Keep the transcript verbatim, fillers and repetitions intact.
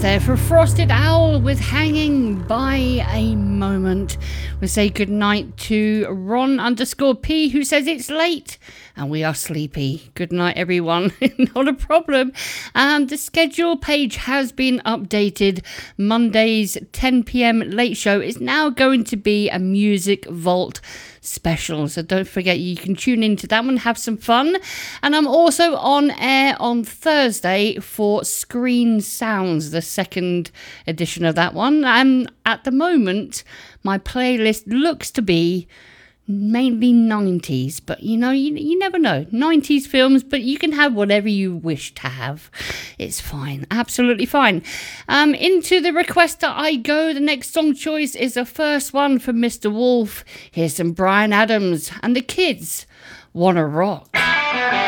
there for Frosted Owl with Hanging by a Moment. We say goodnight to Ron underscore P, who says it's late and we are sleepy. Good night, everyone. Not a problem. And the schedule page has been updated. Monday's ten p.m. late show is now going to be a Music Vault special, so don't forget you can tune into that one, have some fun. And I'm also on air on Thursday for Screen Sounds, the second edition of that one. And at the moment my playlist looks to be mainly nineties, but you know, you, you never know. nineties films, but you can have whatever you wish to have. It's fine, absolutely fine. Um, into the request that I go. The next song choice is the first one from Mister Wolf. Here's some Bryan Adams and the Kids Wanna Rock.